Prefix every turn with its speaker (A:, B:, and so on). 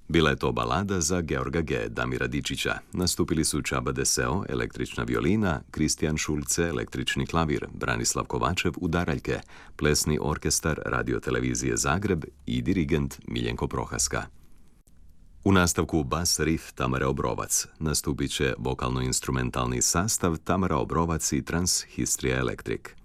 A: Bila je to balada za Georga G. Damira Dičića. Nastupili su Čaba Deseo, električna violina, Kristijan Šulce, električni klavir, Branislav Kovačev, udaraljke, plesni orkestar Radio-televizije Zagreb i dirigent Miljenko Prohaska. U nastavku bas riff Tamare Obrovac. Nastupit će vokalno-instrumentalni sastav Tamara Obrovac i Trans Histria Electric.